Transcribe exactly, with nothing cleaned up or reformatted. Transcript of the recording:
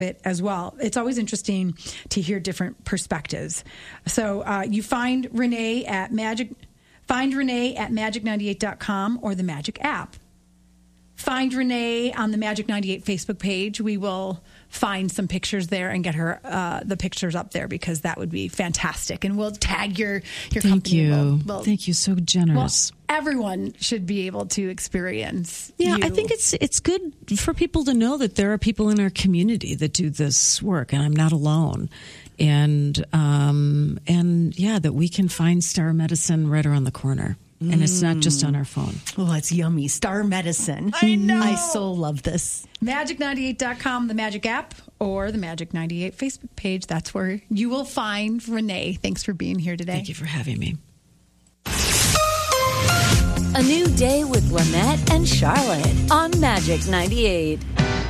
it as well. It's always interesting to hear different perspectives. So uh, you find Renee at Magic, find Renee at magic ninety-eight dot com or the Magic app. Find Renee on the Magic ninety-eight Facebook page. We will find some pictures there and get her uh, the pictures up there because that would be fantastic. And we'll tag your your Thank company. you. We'll, we'll, Thank you. So generous. Well, everyone should be able to experience. Yeah, you. I think it's it's good for people to know that there are people in our community that do this work, and I'm not alone. And um, and yeah, that we can find Star Medicine right around the corner. And it's not just on our phone. Oh, it's yummy. Star Medicine. I know. I so love this. magic ninety-eight dot com, the Magic app, or the Magic ninety-eight Facebook page. That's where you will find Renee. Thanks for being here today. Thank you for having me. A new day with Lynette and Charlotte on Magic ninety-eight.